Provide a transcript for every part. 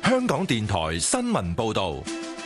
香港電台新聞報道。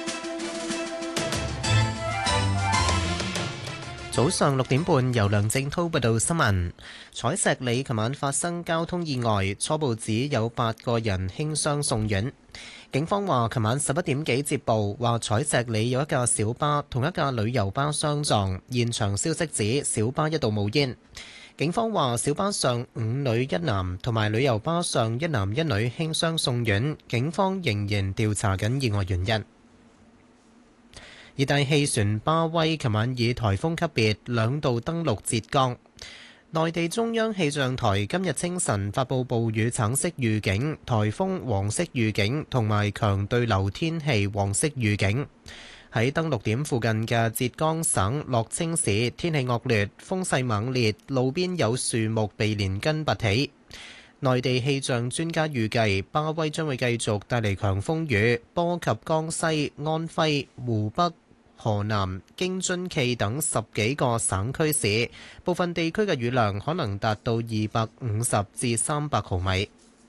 早上6點半，由梁正滔報道新聞。彩石里琴晚發生交通意外，初步指有8個人輕傷送院。警方話，琴晚11點幾接報，話彩石里有一架小巴同一架旅遊巴相撞，現場消息指小巴一度冒煙。警方話，小巴上5女1男同埋旅遊巴上1男1女輕傷送院，警方仍然調查緊意外原因。熱帶氣旋巴威琴晚以颱風級別2度登陸浙江。內地中央氣象台今日清晨發布暴雨橙色預警、颱風黃色預警同埋強對流天氣黃色預警。喺登陸點附近嘅浙江省樂清市，天氣惡劣，風勢猛烈，路邊有樹木被連根拔起。內地氣象專家預計，巴威將會繼續帶嚟強風雨，波及江西、安徽、湖北、河南、京津冀等10幾個省區市，部分地區嘅雨量可能達到250至300毫米。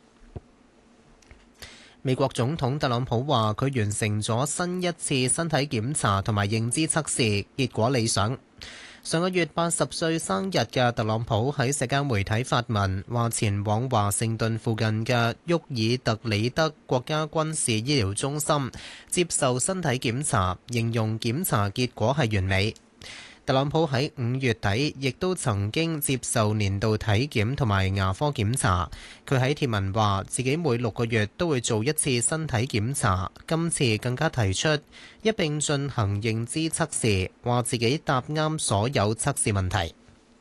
美國總統特朗普話，佢完成咗新一次身體檢查同埋認知測試，結果理想。上個月80歲生日嘅特朗普喺社交媒體發文，話前往華盛頓附近嘅沃爾特里德國家軍事醫療中心接受身體檢查，形容檢查結果係完美。特朗普喺5月底亦都曾經接受年度體檢同埋牙科檢查。佢喺貼文話自己每6個月都會做一次身體檢查，今次更加提出一併進行認知測試，話自己答啱所有測試問題。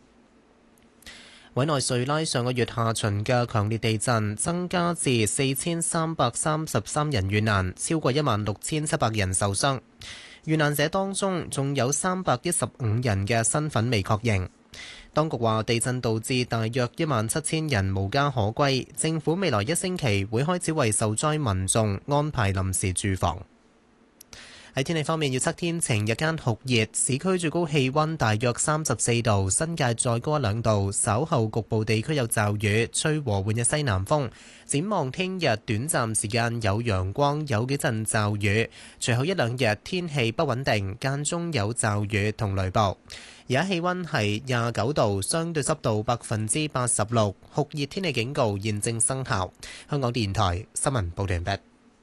委內瑞拉上個月下旬嘅強烈地震增加至4333人遇難，超過16700人受傷。遇難者當中仲有315人嘅身份未確認。當局話地震導致大約17000人無家可歸，政府未來1星期會開始為受災民眾安排臨時住房。喺天氣方面，預測天晴，日間酷熱，市區最高氣溫大約34度，新界再高1-2度。稍後局部地區有驟雨，吹和緩嘅西南風。展望聽日短暫時間有陽光，有幾陣驟雨。隨後1-2日天氣不穩定，間中有驟雨同雷暴。而家氣溫係29度，相對濕度86%，酷熱天氣警告現正生效。香港電台新聞報道完畢。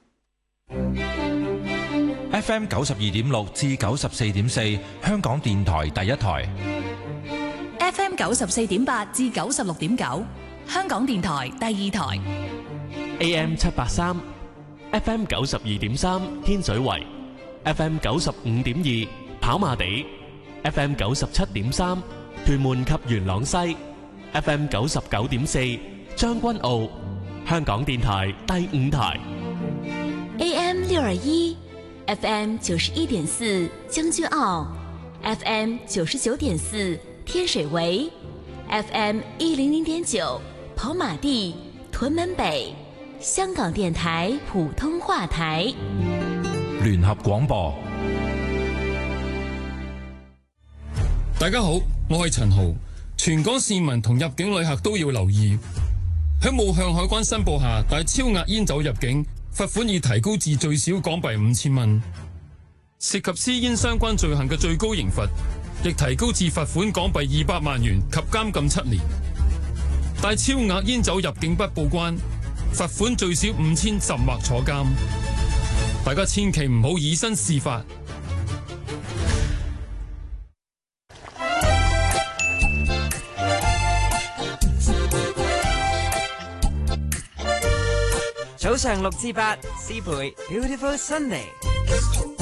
FM 92.6至94.4，香港電台第一台。 FM 94.8至96.9，香港電台第二台。 AM 783 ，FM 92.3，天水圍 ，FM 95.2，跑馬地 ，FM 97.3，屯門及元朗西 ，FM 99.4，將軍澳，香港電台第五台。 AM 621。FM 91.4將軍澳 ，FM 99.4天水圍 ，FM 100.9跑馬地屯門北，香港電台普通話台。 聯合廣播。 大家好，我係陳豪。全港市民同入境旅客都要留意，喺冇向海關申報下帶超額煙酒入境，罰款已提高至最少港幣5000蚊，涉及私煙相關罪行嘅最高刑罰亦提高至罰款港幣200萬元及監禁7年。帶超額煙酒入境不報關，罰款最少5000甚或坐監。大家千祈唔好以身試法。 早上6至8，思培 Beautiful Sunday。